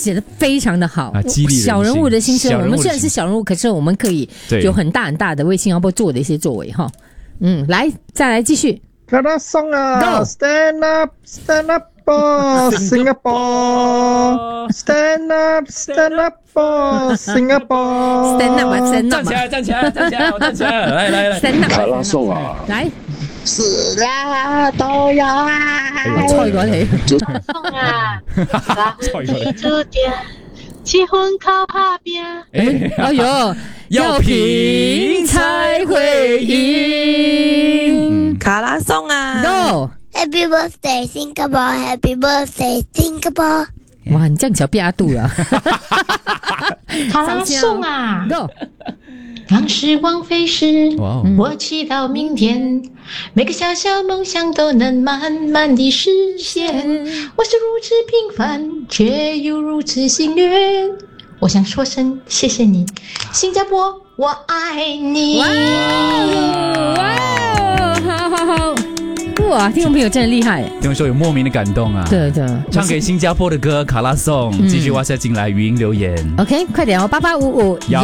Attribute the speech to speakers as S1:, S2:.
S1: 写的非常的好
S2: 啊激励人心
S1: 小人物的心声，
S2: 小人物的心
S1: 我们虽然是小人物，可是我们可以
S2: 对
S1: 有很大很大的为新加坡做的一些作为哈。来，再来继续。
S3: 卡拉松啊
S1: Go
S3: ，Stand up, stand up for Singapore. Stand up, stand up for Singapore.
S1: Stand up 啊，stand
S2: 站
S1: up
S2: 起来，站起来，站起来，我站起来，来，
S1: ，stand up
S4: 卡拉颂啊，
S1: 来，
S4: 死啦都要爱。
S1: 我菜過你。
S5: 送啊，打
S2: 错一个
S5: 回注点，结婚靠打拼。
S1: 哎呦，要拼才會贏。
S6: 卡拉颂啊
S1: Go！
S7: Happy birthday Singapore, Happy birthday Singapore.
S1: 哇，你這樣小變阿杜了。
S5: 卡拉颂啊，
S1: Go！
S5: 当时光飞逝，
S2: 哇哦
S5: 我祈祷明天，每个小小梦想都能慢慢地实现。我是如此平凡，却又如此幸运。我想说声谢谢你，新加坡，我爱你。
S1: 哇哦，好好好，哇，听众朋友真的厲害。
S2: 听说有莫名的感动啊。
S1: 對對，
S2: 唱給新加坡的歌《卡拉颂》，繼續WhatsApp進來語音留言。
S1: OK，快點哦，8855